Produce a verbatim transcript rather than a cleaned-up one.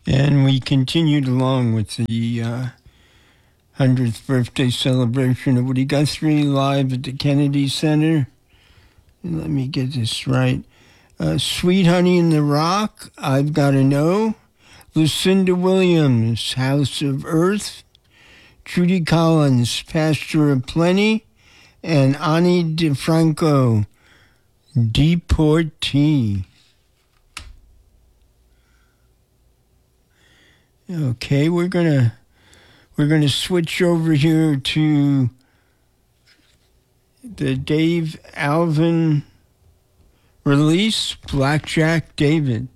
And we continued along with the uh, hundredth birthday celebration of Woody Guthrie live at the Kennedy Center. And let me get this right. Uh, Sweet Honey in the Rock, I've Gotta Know. Lucinda Williams, House of Earth. Judy Collins, Pasture of Plenty. And Ani DeFranco, Deportee. Okay, we're gonna we're gonna switch over here to the Dave Alvin release, Blackjack David.